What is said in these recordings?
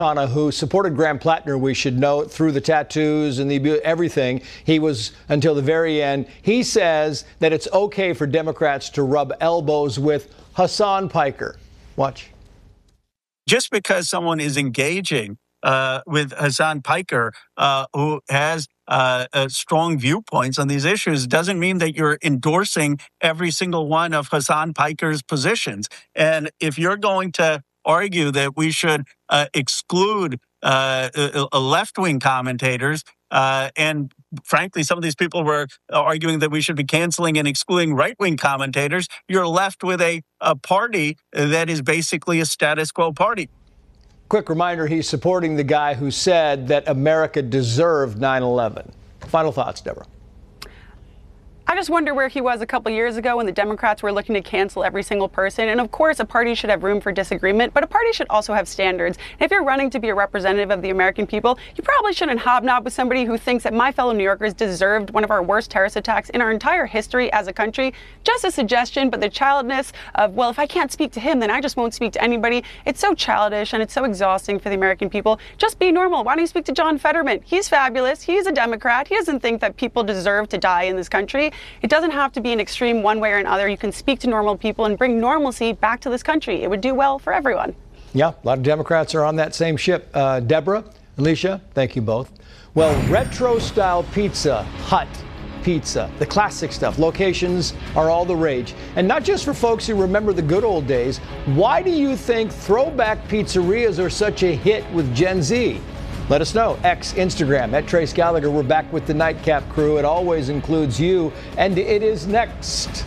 who supported Graham Plattner, we should note, through the tattoos and the abuse, everything. He was until the very end. He says that it's okay for Democrats to rub elbows with Hasan Piker. Watch. Just because someone is engaging with Hasan Piker, who has strong viewpoints on these issues, doesn't mean that you're endorsing every single one of Hasan Piker's positions. And if you're going to argue that we should exclude left-wing commentators, and frankly, some of these people were arguing that we should be canceling and excluding right-wing commentators, you're left with a party that is basically a status quo party. Quick reminder, he's supporting the guy who said that America deserved 9/11. Final thoughts, Deborah. I just wonder where he was a couple years ago when the Democrats were looking to cancel every single person. And of course, a party should have room for disagreement, but a party should also have standards. And if you're running to be a representative of the American people, you probably shouldn't hobnob with somebody who thinks that my fellow New Yorkers deserved one of our worst terrorist attacks in our entire history as a country. Just a suggestion, but the childness of, well, if I can't speak to him, then I just won't speak to anybody. It's so childish and it's so exhausting for the American people. Just be normal. Why don't you speak to John Fetterman? He's fabulous. He's a Democrat. He doesn't think that people deserve to die in this country. It doesn't have to be an extreme one way or another. You can speak to normal people and bring normalcy back to this country. It would do well for everyone. Yeah, a lot of Democrats are on that same ship. Deborah, Alicia, thank you both. Well, retro-style Pizza Hut pizza, the classic stuff. Locations are all the rage. And not just for folks who remember the good old days. Why do you think throwback pizzerias are such a hit with Gen Z? Let us know. X, Instagram, at Trace Gallagher. We're back with the Nightcap crew. It always includes you. And it is next.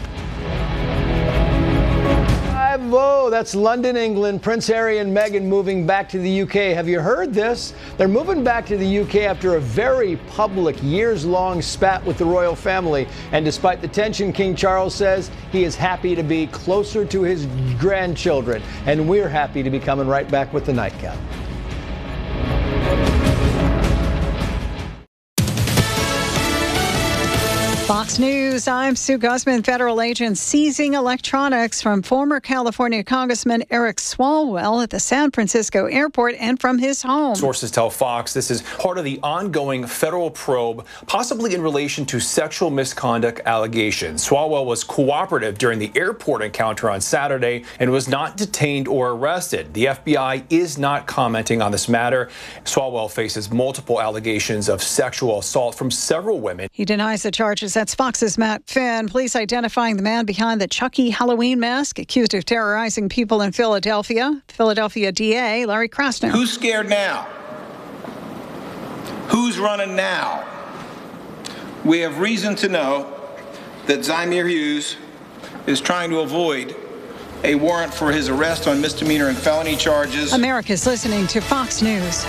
Bravo! That's London, England. Prince Harry and Meghan moving back to the UK. Have you heard this? They're moving back to the UK after a very public, years-long spat with the royal family. And despite the tension, King Charles says he is happy to be closer to his grandchildren. And we're happy to be coming right back with the Nightcap. Fox News, I'm Sue Guzman. Federal agents seizing electronics from former California Congressman Eric Swalwell at the San Francisco airport and from his home. Sources tell Fox this is part of the ongoing federal probe, possibly in relation to sexual misconduct allegations. Swalwell was cooperative during the airport encounter on Saturday and was not detained or arrested. The FBI is not commenting on this matter. Swalwell faces multiple allegations of sexual assault from several women. He denies the charges. That's Fox's Matt Finn. Police identifying the man behind the Chucky Halloween mask, accused of terrorizing people in Philadelphia. Philadelphia DA Larry Krasner. Who's scared now? Who's running now? We have reason to know that Zymir Hughes is trying to avoid a warrant for his arrest on misdemeanor and felony charges. America's listening to Fox News.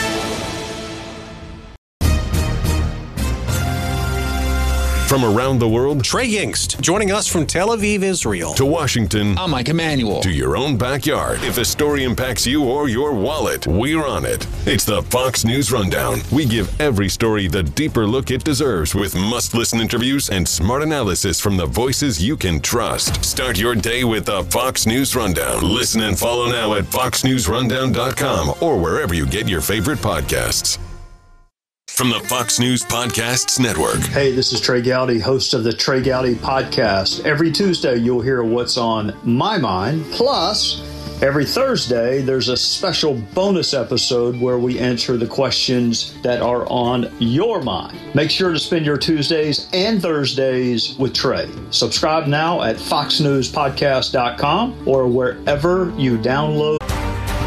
From around the world, Trey Yingst, joining us from Tel Aviv, Israel. To Washington, I'm Mike Emanuel. To your own backyard. If a story impacts you or your wallet, we're on it. It's the Fox News Rundown. We give every story the deeper look it deserves with must-listen interviews and smart analysis from the voices you can trust. Start your day with the Fox News Rundown. Listen and follow now at foxnewsrundown.com or wherever you get your favorite podcasts. From the Fox News Podcasts Network. Hey, this is Trey Gowdy, host of the Trey Gowdy Podcast. Every Tuesday, you'll hear what's on my mind. Plus, every Thursday, there's a special bonus episode where we answer the questions that are on your mind. Make sure to spend your Tuesdays and Thursdays with Trey. Subscribe now at foxnewspodcast.com or wherever you download.